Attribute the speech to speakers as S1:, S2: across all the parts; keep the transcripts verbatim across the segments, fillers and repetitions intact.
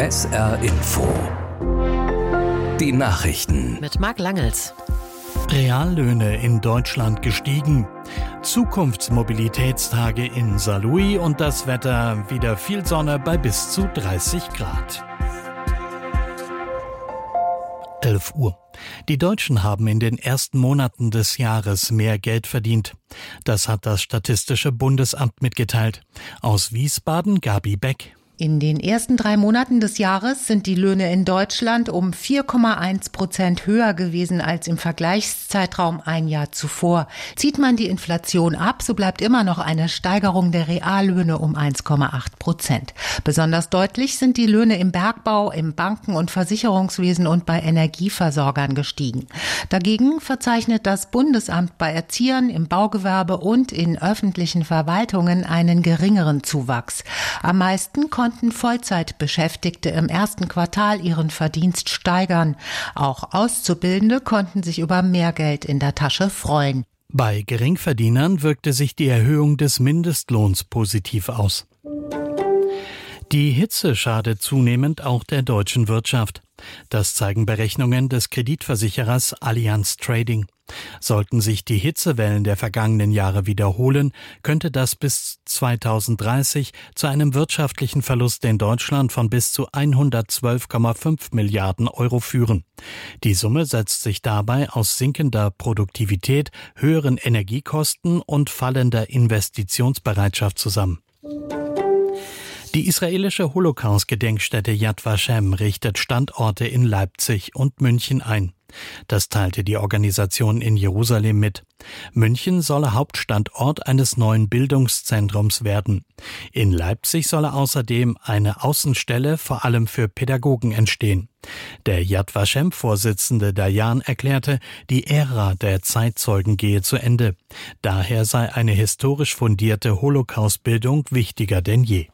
S1: S R Info. Die Nachrichten
S2: mit Marc Langels.
S3: Reallöhne in Deutschland gestiegen. Zukunftsmobilitätstage in Saarlouis und das Wetter wieder viel Sonne bei bis zu dreißig Grad. elf Uhr. Die Deutschen haben in den ersten Monaten des Jahres mehr Geld verdient. Das hat das Statistische Bundesamt mitgeteilt. Aus Wiesbaden Gabi Beck.
S4: In den ersten drei Monaten des Jahres sind die Löhne in Deutschland um vier Komma eins Prozent höher gewesen als im Vergleichszeitraum ein Jahr zuvor. Zieht man die Inflation ab, so bleibt immer noch eine Steigerung der Reallöhne um eins Komma acht Prozent. Besonders deutlich sind die Löhne im Bergbau, im Banken- und Versicherungswesen und bei Energieversorgern gestiegen. Dagegen verzeichnet das Bundesamt bei Erziehern, im Baugewerbe und in öffentlichen Verwaltungen einen geringeren Zuwachs. Am meisten konnten Vollzeitbeschäftigte im ersten Quartal ihren Verdienst steigern. Auch Auszubildende konnten sich über mehr Geld in der Tasche freuen.
S3: Bei Geringverdienern wirkte sich die Erhöhung des Mindestlohns positiv aus. Die Hitze schadet zunehmend auch der deutschen Wirtschaft. Das zeigen Berechnungen des Kreditversicherers Allianz Trading. Sollten sich die Hitzewellen der vergangenen Jahre wiederholen, könnte das bis zweitausenddreißig zu einem wirtschaftlichen Verlust in Deutschland von bis zu hundertzwölf Komma fünf Milliarden Euro führen. Die Summe setzt sich dabei aus sinkender Produktivität, höheren Energiekosten und fallender Investitionsbereitschaft zusammen. Die israelische Holocaust-Gedenkstätte Yad Vashem richtet Standorte in Leipzig und München ein. Das teilte die Organisation in Jerusalem mit. München solle Hauptstandort eines neuen Bildungszentrums werden. In Leipzig solle außerdem eine Außenstelle vor allem für Pädagogen entstehen. Der Yad Vashem-Vorsitzende Dayan erklärte, die Ära der Zeitzeugen gehe zu Ende. Daher sei eine historisch fundierte Holocaust-Bildung wichtiger denn je.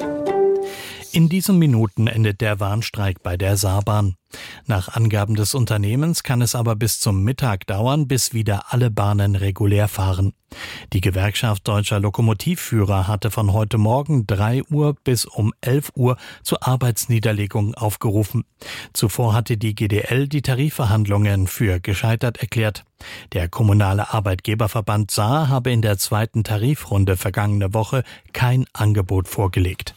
S3: In diesen Minuten endet der Warnstreik bei der Saarbahn. Nach Angaben des Unternehmens kann es aber bis zum Mittag dauern, bis wieder alle Bahnen regulär fahren. Die Gewerkschaft Deutscher Lokomotivführer hatte von heute Morgen drei Uhr bis um elf Uhr zur Arbeitsniederlegung aufgerufen. Zuvor hatte die G D L die Tarifverhandlungen für gescheitert erklärt. Der kommunale Arbeitgeberverband Saar habe in der zweiten Tarifrunde vergangene Woche kein Angebot vorgelegt.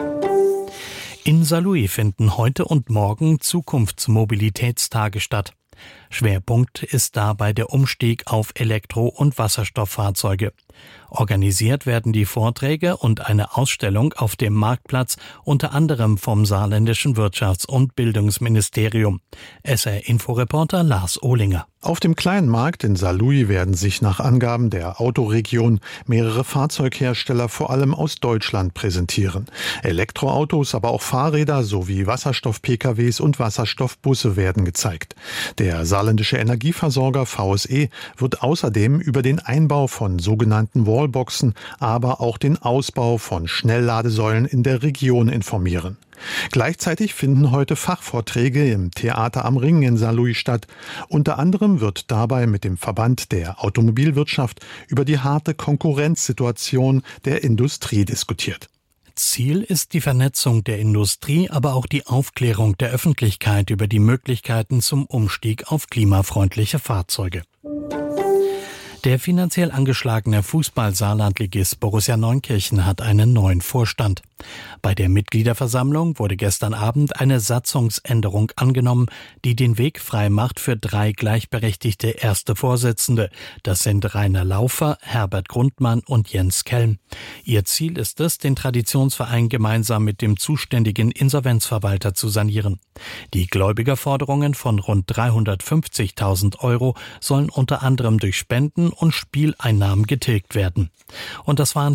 S3: In Saarlouis finden heute und morgen Zukunftsmobilitätstage statt. Schwerpunkt ist dabei der Umstieg auf Elektro- und Wasserstofffahrzeuge. Organisiert werden die Vorträge und eine Ausstellung auf dem Marktplatz unter anderem vom saarländischen Wirtschafts- und Bildungsministerium. S R-Inforeporter Lars Ohlinger.
S5: Auf dem kleinen Markt in Saarlouis werden sich nach Angaben der Autoregion mehrere Fahrzeughersteller vor allem aus Deutschland präsentieren. Elektroautos, aber auch Fahrräder sowie Wasserstoff-P K Ws und Wasserstoffbusse werden gezeigt. Der saarländische Energieversorger V S E wird außerdem über den Einbau von sogenannten Wallboxen, aber auch den Ausbau von Schnellladesäulen in der Region informieren. Gleichzeitig finden heute Fachvorträge im Theater am Ring in Saarlouis statt. Unter anderem wird dabei mit dem Verband der Automobilwirtschaft über die harte Konkurrenzsituation der Industrie diskutiert.
S3: Ziel ist die Vernetzung der Industrie, aber auch die Aufklärung der Öffentlichkeit über die Möglichkeiten zum Umstieg auf klimafreundliche Fahrzeuge. Der finanziell angeschlagene Fußball-Saarlandligist Borussia Neunkirchen hat einen neuen Vorstand. Bei der Mitgliederversammlung wurde gestern Abend eine Satzungsänderung angenommen, die den Weg frei macht für drei gleichberechtigte erste Vorsitzende. Das sind Rainer Laufer, Herbert Grundmann und Jens Kelm. Ihr Ziel ist es, den Traditionsverein gemeinsam mit dem zuständigen Insolvenzverwalter zu sanieren. Die Gläubigerforderungen von rund dreihundertfünfzigtausend Euro sollen unter anderem durch Spenden und Spieleinnahmen getilgt werden. Und das waren